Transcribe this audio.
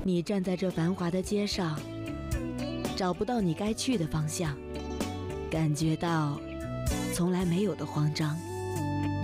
你站在这繁华的街上，找不到你该去的方向，感觉到从来没有的慌张。